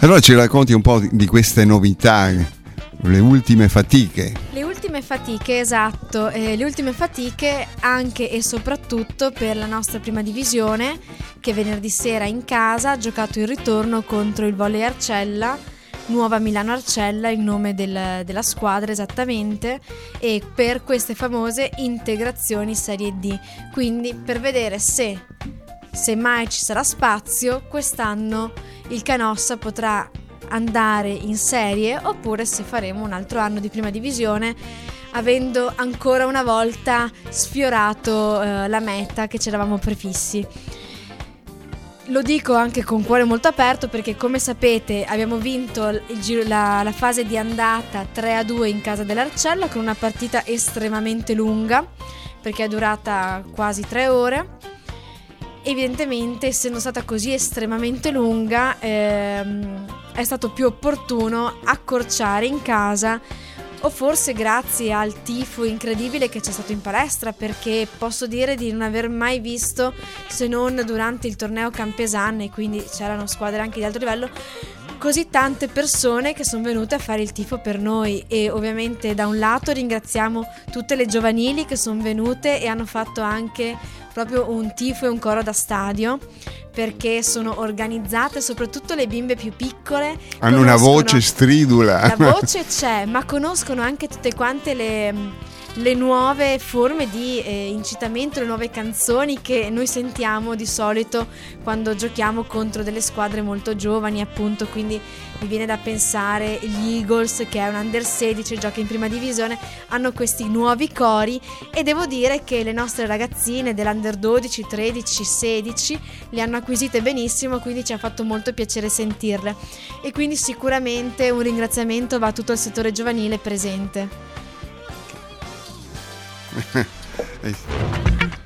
Allora ci racconti un po' di queste novità, le ultime fatiche. Le ultime fatiche, esatto, le ultime fatiche anche e soprattutto per la nostra prima divisione, che venerdì sera in casa ha giocato il ritorno contro il Volley Arcella, Nuova Milano Arcella, il nome della squadra esattamente, e per queste famose integrazioni Serie D. Quindi per vedere se mai ci sarà spazio, quest'anno il Canossa potrà andare in serie oppure se faremo un altro anno di prima divisione, avendo ancora una volta sfiorato la meta che ci eravamo prefissi. Lo dico anche con cuore molto aperto perché, come sapete, abbiamo vinto la fase di andata 3-2 in casa dell'Arcella con una partita estremamente lunga perché è durata quasi 3 ore. Evidentemente, essendo stata così estremamente lunga, è stato più opportuno accorciare in casa, o forse grazie al tifo incredibile che c'è stato in palestra, perché posso dire di non aver mai visto, se non durante il torneo Campesan, e quindi c'erano squadre anche di alto livello, così tante persone che sono venute a fare il tifo per noi. E ovviamente da un lato ringraziamo tutte le giovanili che sono venute e hanno fatto anche proprio un tifo e un coro da stadio, perché sono organizzate, soprattutto le bimbe più piccole hanno una voce stridula, la voce c'è, ma conoscono anche tutte quante le nuove forme di incitamento, le nuove canzoni che noi sentiamo di solito quando giochiamo contro delle squadre molto giovani, appunto. Quindi mi viene da pensare gli Eagles, che è un under 16, gioca in prima divisione, hanno questi nuovi cori, e devo dire che le nostre ragazzine dell'under 12, 13, 16 li hanno acquisite benissimo, quindi ci ha fatto molto piacere sentirle, e quindi sicuramente un ringraziamento va a tutto il settore giovanile presente.